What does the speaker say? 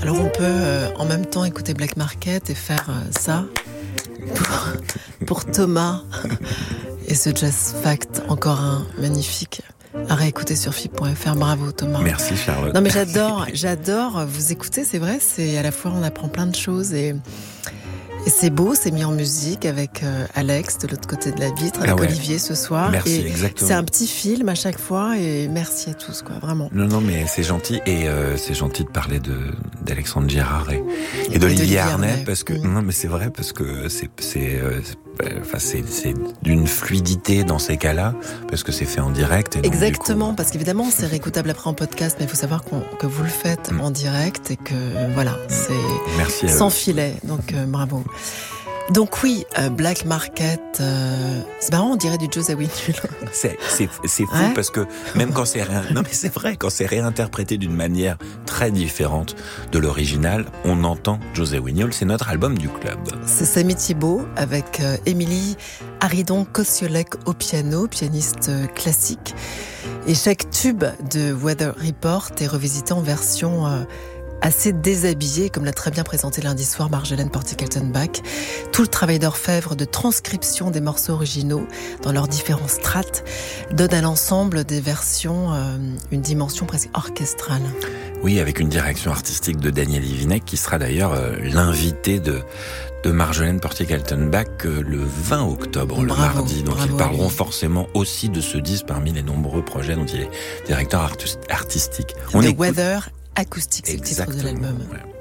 Alors on peut en même temps écouter Black Market et faire ça pour Thomas et ce Jazz Fact, encore un magnifique à réécouter sur FIP.fr. Bravo Thomas. Merci Charlotte. Non mais j'adore vous écouter, c'est vrai, c'est à la fois on apprend plein de choses et c'est beau, c'est mis en musique avec Alex de l'autre côté de la vitre, avec Olivier ce soir. Merci, et exactement. C'est un petit film à chaque fois et merci à tous, quoi, vraiment. Non, mais c'est gentil et c'est gentil de parler d'Alexandre Girard et d'Olivier Arnay parce que non, mais c'est vrai parce que c'est d'une fluidité dans ces cas-là parce que c'est fait en direct. Et donc, exactement, du coup, parce qu'évidemment c'est réécoutable après en podcast, mais il faut savoir que vous le faites en direct et que voilà, c'est merci sans filet, donc bravo. Donc oui, Black Market, c'est marrant, on dirait du José Winul. C'est fou parce que même quand c'est non mais c'est vrai, quand c'est réinterprété d'une manière très différente de l'original, on entend José Winul. C'est notre album du club. C'est Samy Thiebaud avec Émilie Haridon-Kosiolek au piano, pianiste classique. Et chaque tube de Weather Report est revisité en version assez déshabillé, comme l'a très bien présenté lundi soir Marjolaine Portikaltenbach. Tout le travail d'orfèvre de transcription des morceaux originaux dans leurs différents strates donne à l'ensemble des versions une dimension presque orchestrale. Oui, avec une direction artistique de Daniel Ivinec, qui sera d'ailleurs l'invité de Marjolaine Portikaltenbach le 20 octobre, le mardi. Donc ils parleront forcément aussi de ce disque parmi les nombreux projets dont il est directeur artistique. The Weather Acoustique, c'est le titre de l'album. Ouais.